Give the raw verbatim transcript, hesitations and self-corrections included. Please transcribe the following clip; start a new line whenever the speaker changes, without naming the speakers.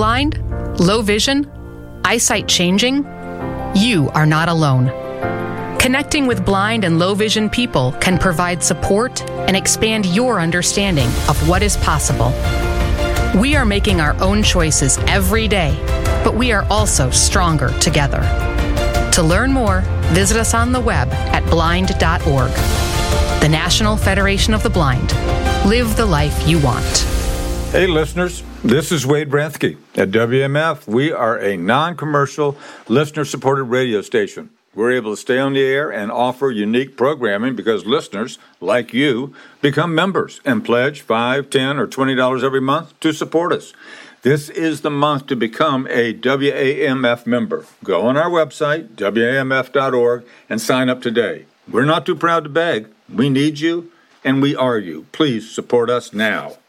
Blind? Low vision? Eyesight changing? You are not alone. Connecting with blind and low vision people can provide support and expand your understanding of what is possible. We are making our own choices every day, but we are also stronger together. To learn more, visit us on the web at blind dot org. The National Federation of the Blind. Live the life you want.
Hey, listeners. This is Wade Bransky. At W M F, we are a non-commercial, listener-supported radio station. We're able to stay on the air and offer unique programming because listeners, like you, become members and pledge five dollars, ten dollars, or twenty dollars every month to support us. This is the month to become a W A M F member. Go on our website, W A M F dot org, and sign up today. We're not too proud to beg. We need you, and we are you. Please support us now.